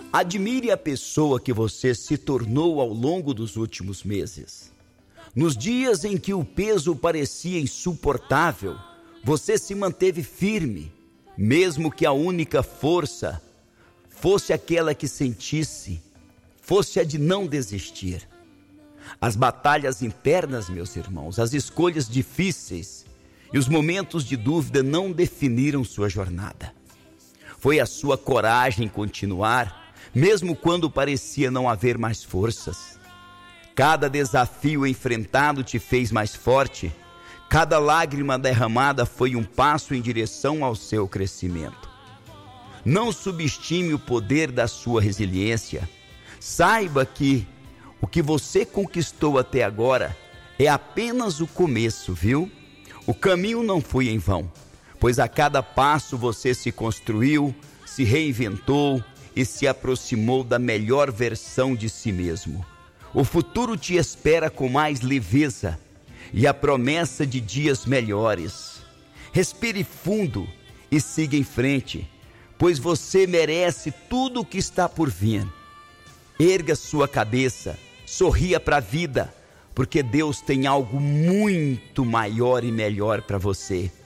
Admire a pessoa que você se tornou ao longo dos últimos meses. Nos dias em que o peso parecia insuportável, você se manteve firme, mesmo que a única força fosse aquela que sentisse, fosse a de não desistir. As batalhas internas, meus irmãos, as escolhas difíceis e os momentos de dúvida não definiram sua jornada. Foi a sua coragem continuar, mesmo quando parecia não haver mais forças. Cada desafio enfrentado te fez mais forte. Cada lágrima derramada foi um passo em direção ao seu crescimento. Não subestime o poder da sua resiliência. Saiba que o que você conquistou até agora é apenas o começo, viu? O caminho não foi em vão, pois a cada passo você se construiu, se reinventou e se aproximou da melhor versão de si mesmo. O futuro te espera com mais leveza e a promessa de dias melhores. Respire fundo e siga em frente, pois você merece tudo o que está por vir. Erga sua cabeça, sorria para a vida, porque Deus tem algo muito maior e melhor para você.